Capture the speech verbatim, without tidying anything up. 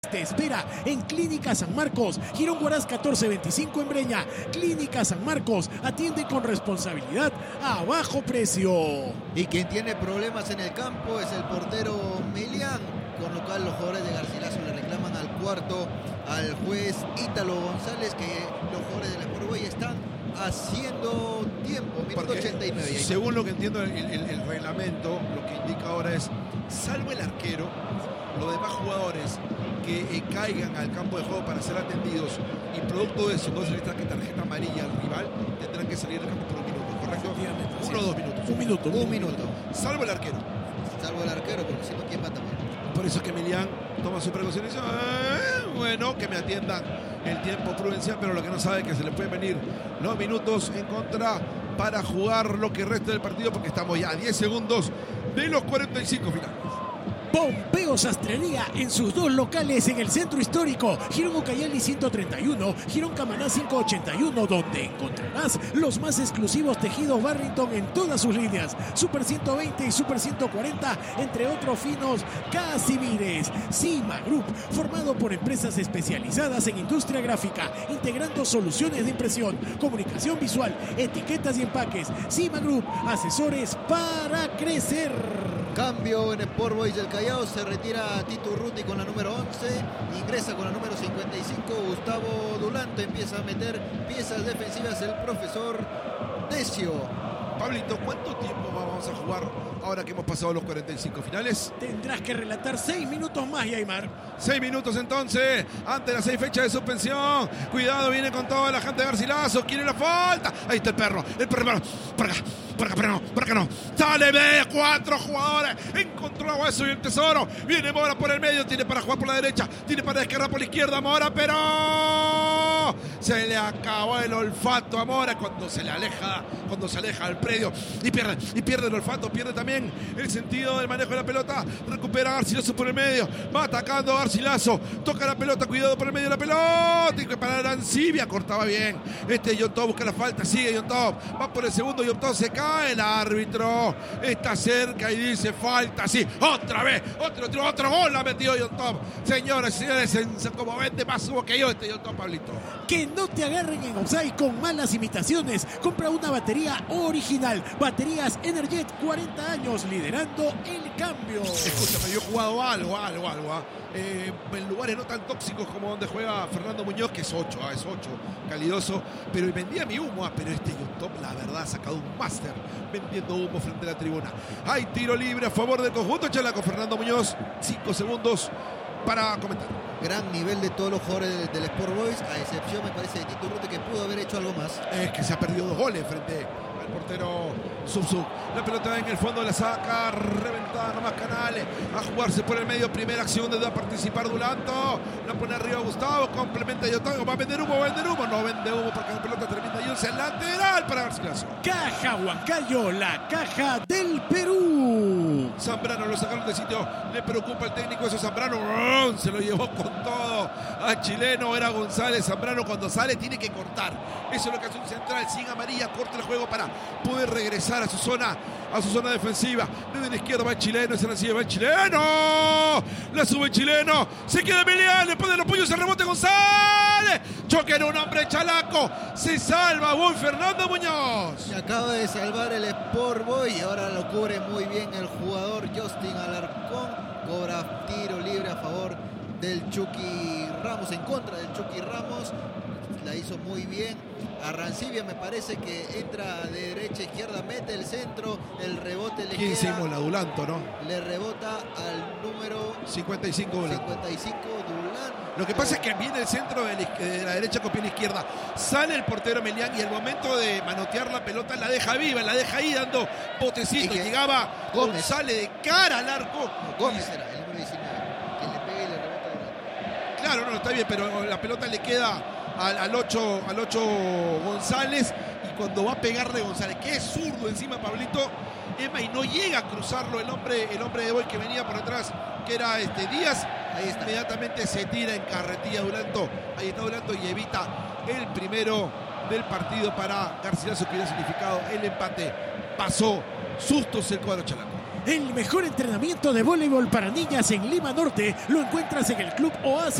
Te espera en Clínica San Marcos, Girón Huaraz catorce veinticinco en Breña. Clínica San Marcos atiende con responsabilidad a bajo precio. Y quien tiene problemas en el campo es el portero Milián, con lo cual los jugadores de Garcilaso le reclaman al cuarto al juez Ítalo González que los jugadores del Sport Boys están haciendo tiempo, minuto ochenta y nueve. Según lo que entiendo el, el, el reglamento, lo que indica ahora es, salvo el arquero, los demás jugadores que eh, caigan al campo de juego para ser atendidos y producto de eso no se les traje tarjeta amarilla al rival, tendrán que salir del campo por un minuto, ¿correcto? Uno o dos minutos. Un minuto. Un, un minuto. minuto. Salvo el arquero. Salvo el arquero, porque si no, ¿quién va a tomar? Por eso es que Milián toma su precaución y dice, eh, bueno, que me atiendan el tiempo prudencial, pero lo que no sabe es que se le pueden venir los minutos en contra para jugar lo que resta del partido, porque estamos ya a diez segundos de los cuarenta y cinco finales. Pompeo Sastrería en sus dos locales en el centro histórico, Girón Ucayali ciento treinta y uno, Girón Camaná ciento ochenta y uno, donde encontrarás los más exclusivos tejidos Barrington en todas sus líneas, Super ciento veinte y Super ciento cuarenta, entre otros finos Casimires. Cima Group, formado por empresas especializadas en industria gráfica, integrando soluciones de impresión, comunicación visual, etiquetas y empaques. Cima Group, asesores para crecer. Cambio en Sport Boys del Callao, se retira Tito Urruti con la número once, ingresa con la número cincuenta y cinco Gustavo Dulanto, empieza a meter piezas defensivas el profesor Decio. Pablito, ¿cuánto tiempo vamos a jugar ahora que hemos pasado los cuarenta y cinco finales? Tendrás que relatar seis minutos más, Yaimar. Seis minutos entonces, ante las seis fechas de suspensión. Cuidado, viene con toda la gente de Garcilaso, quiere la falta. Ahí está el perro, el perro, para acá, para acá, pero no, para acá no. Sale, ve, cuatro jugadores, encontró a Hueso y el Tesoro. Viene Mora por el medio, tiene para jugar por la derecha, tiene para descargar por la izquierda, Mora, pero se le acabó el olfato a Mora cuando se le aleja, cuando se aleja al predio y pierde, y pierde el olfato, pierde también el sentido del manejo de la pelota. Recupera Garcilaso por el medio, va atacando Garcilaso, toca la pelota, cuidado por el medio de la pelota, y que para Arancibia cortaba bien. Este Yontov busca la falta, sigue Yontov, va por el segundo, Yontov se cae, el árbitro está cerca y dice falta, sí, otra vez, otro, otro, otro gol ha metido Yontov. Señoras y señores, como vende más hubo que yo este Yontov, Pablito. Que no te agarren en offside con malas imitaciones. Compra una batería original. Baterías Energet, cuarenta años liderando el cambio. Escúchame, yo he jugado algo, algo, algo. Eh, en lugares no tan tóxicos como donde juega Fernando Muñoz, que es ocho, ah, es ocho, calidoso. Pero vendía mi humo, ah, pero este Yontov, la verdad, ha sacado un máster vendiendo humo frente a la tribuna. Hay tiro libre a favor del conjunto Chalaco. Fernando Muñoz, cinco segundos para comentar. Gran nivel de todos los jugadores del, del Sport Boys, a excepción me parece de Tito Urruti, que pudo haber hecho algo más. Es que se ha perdido dos goles frente al portero Subsub. La pelota en el fondo, la saca reventada nomás Canales a jugarse por el medio. Primera acción donde va a participar Dulanto, la pone arriba Gustavo, complementa Yotango, va a vender humo, va a vender humo, no vende humo porque la pelota termina y el lateral para Garcilaso. Caja Huancayo, la caja del Perú. Zambrano lo sacaron de sitio, le preocupa al técnico eso. Zambrano se lo llevó con todo al chileno, era González. Zambrano cuando sale tiene que cortar, eso es lo que hace un central, sin amarilla, corta el juego para poder regresar a su zona, a su zona defensiva. Desde la izquierda va el chileno, se recibe, va el chileno, la sube el chileno, se queda Milián, le pone los puños, se rebote González, choque en un hombre Chalaco, se salva Boy Fernando Muñoz. Se acaba de salvar el Sport Boy y ahora lo cubre muy bien el jugador Justin Alarcón, cobra tiro libre a favor del Chucky Ramos, en contra del Chucky Ramos. La hizo muy bien. Arancibia me parece que entra de derecha a izquierda, mete el centro, el rebote le ¿Quién queda. se inmola? Dulanto, ¿no? Le rebota al número cincuenta y cinco Dulanto. cincuenta y cinco Dulanto. Lo que pasa es que viene el centro de la, de la derecha con pie a la izquierda. Sale el portero Milián y al momento de manotear la pelota la deja viva, la deja ahí dando botecito. Y, y llegaba Gómez, sale de cara al arco. Gómez era el número diecinueve, que le pega y le rebota Dulanto. Claro, no, está bien, pero la pelota le queda al, al ocho al ocho González, y cuando va a pegarle González, que es zurdo encima Pablito, Emma, y no llega a cruzarlo el hombre, el hombre de Boy que venía por detrás, que era este Díaz, ahí está, inmediatamente se tira en carretilla Dulanto, ahí está Dulanto y evita el primero del partido para Garcilaso, que hubiera significado el empate. Pasó sustos el cuadro Chalaco. El mejor entrenamiento de voleibol para niñas en Lima Norte lo encuentras en el Club Oasis